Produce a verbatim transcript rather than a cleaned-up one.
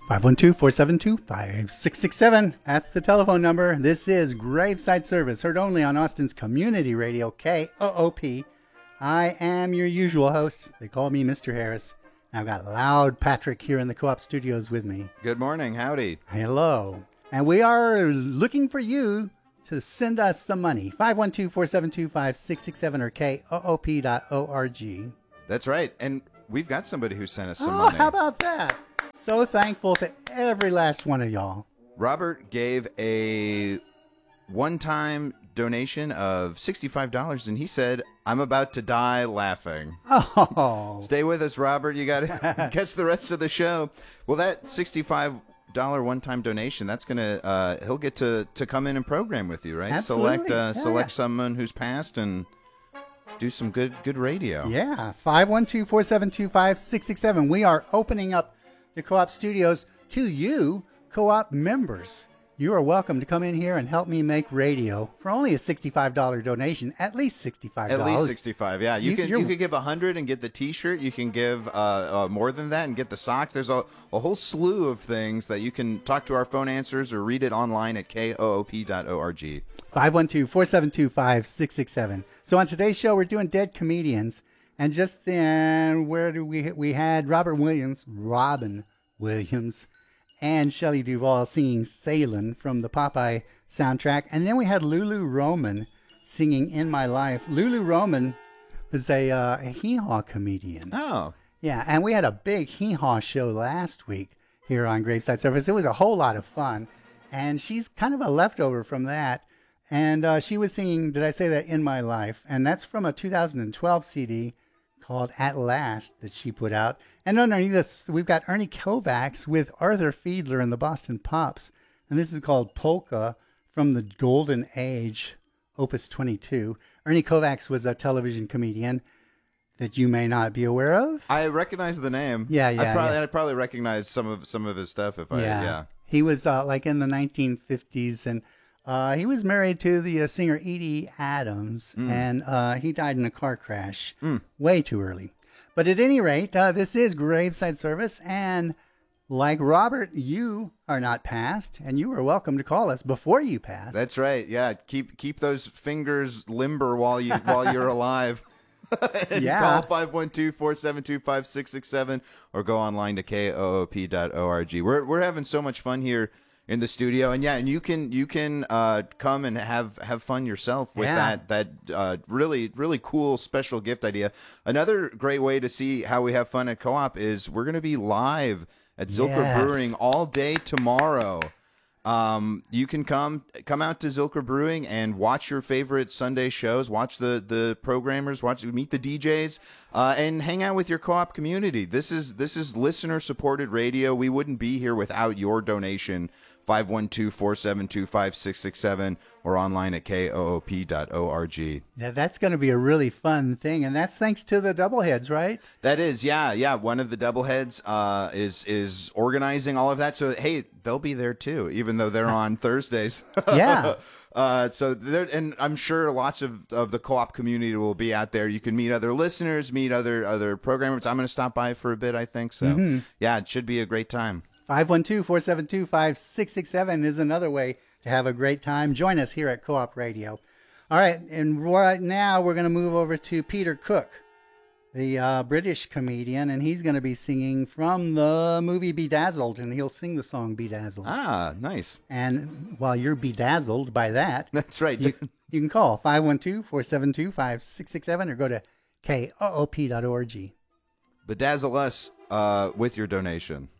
five one two, four seven two, five six six seven. That's the telephone number. This is Graveside Service, heard only on Austin's community radio, K O O P. I am your usual host. They call me Mister Harris. And I've got Loud Patrick here in the Co-op studios with me. Good morning. Howdy. Hello. And we are looking for you to send us some money. five one two, four seven two, five six six seven or K O O P dot org. That's right. And we've got somebody who sent us some oh, money. How about that? So thankful to every last one of y'all. Robert gave a one-time donation of sixty-five dollars, and he said, I'm about to die laughing. Oh. Stay with us, Robert. You got to catch the rest of the show. Well, that sixty-five dollars one-time donation, that's going to, uh, he'll get to, to come in and program with you, right? Absolutely. Select, uh, yeah. select someone who's passed and do some good, good radio. Yeah. five one two, four seven two, five six six seven. We are opening up the Co-op studios to you, Co-op members. You are welcome to come in here and help me make radio for only a sixty-five dollars donation, at least sixty-five dollars. At least sixty-five dollars, yeah. You, You- can you're- you could give one hundred dollars and get the T-shirt. You can give uh, uh, more than that and get the socks. There's a, a whole slew of things that you can talk to our phone answers or read it online at K O O P dot org. five one two, four seven two, five six six seven. So on today's show, we're doing Dead Comedians. And just then, where do we we had Robert Williams, Robin Williams, and Shelley Duvall singing Sailin' from the Popeye soundtrack. And then we had Lulu Roman singing In My Life. Lulu Roman was a, uh, a hee-haw comedian. Oh. Yeah, and we had a big hee-haw show last week here on Graveside Service. It was a whole lot of fun. And she's kind of a leftover from that. And uh, she was singing, did I say that, In My Life? And that's from a two thousand twelve C D called At Last that she put out. And underneath us, we've got Ernie Kovacs with Arthur Fiedler and the Boston Pops. And this is called Polka from the Golden Age, Opus twenty-two. Ernie Kovacs was a television comedian that you may not be aware of. I recognize the name. Yeah, yeah, I probably, yeah. I'd probably recognize some of some of his stuff if I, Yeah. yeah. He was uh, like in the nineteen fifties, and uh, he was married to the uh, singer Edie Adams, Mm. and uh, he died in a car crash way too early. But at any rate, uh, this is Graveside Service, and like Robert, you are not passed, and you are welcome to call us before you pass. That's right. Yeah, keep keep those fingers limber while you while you're alive. And Yeah. call five one two, four seven two, five six six seven or go online to K O O P dot org. We're we're having so much fun here in the studio, and yeah, and you can you can uh, come and have have fun yourself with Yeah. that that uh, really really cool special gift idea. Another great way to see how we have fun at Co-op is we're going to be live at Zilker Yes. Brewing all day tomorrow. Um, you can come come out to Zilker Brewing and watch your favorite Sunday shows, watch the the programmers, watch meet the D Js, uh, and hang out with your co-op community. This is this is listener supported radio. We wouldn't be here without your donation. five one two, four seven two, five six six seven or online at K O O P dot org. Yeah, that's going to be a really fun thing, and that's thanks to the Doubleheads, right? That is, yeah, yeah. One of the doubleheads uh, is is organizing all of that. So hey, they'll be there too, even though they're on Thursdays. Yeah. Uh, so there, and I'm sure lots of, of the co-op community will be out there. You can meet other listeners, meet other other programmers. I'm going to stop by for a bit, I think. So Mm-hmm. yeah, it should be a great time. five one two, four seven two, five six six seven is another way to have a great time. Join us here at Co-op Radio. All right, and right now we're going to move over to Peter Cook, the uh, British comedian, and he's going to be singing from the movie Bedazzled, and he'll sing the song Bedazzled. Ah, nice. And while you're bedazzled by that, That's right. you, you can call five one two, four seven two, five six six seven or go to K O O P dot org. Bedazzle us uh, with your donation.